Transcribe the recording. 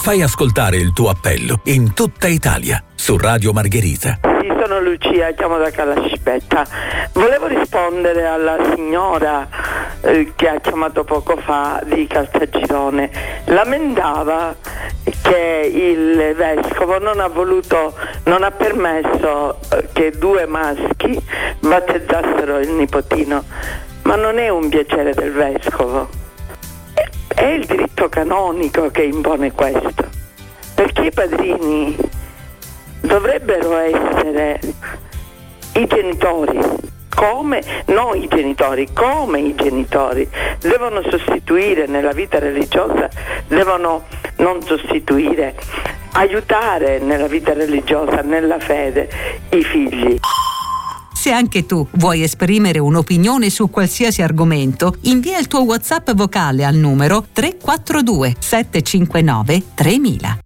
Fai ascoltare il tuo appello in tutta Italia su Radio Margherita. Sì, sono Lucia, chiamo da Calascipetta. Volevo rispondere alla signora che ha chiamato poco fa di Caltagirone. Lamentava che il vescovo non ha permesso che 2 maschi battezzassero il nipotino. Ma non è un piacere del vescovo, è il diritto canonico che impone questo, perché i padrini dovrebbero essere i genitori, come i genitori devono sostituire nella vita religiosa, aiutare nella vita religiosa, nella fede, i figli. Se anche tu vuoi esprimere un'opinione su qualsiasi argomento, invia il tuo WhatsApp vocale al numero 342 759 3000.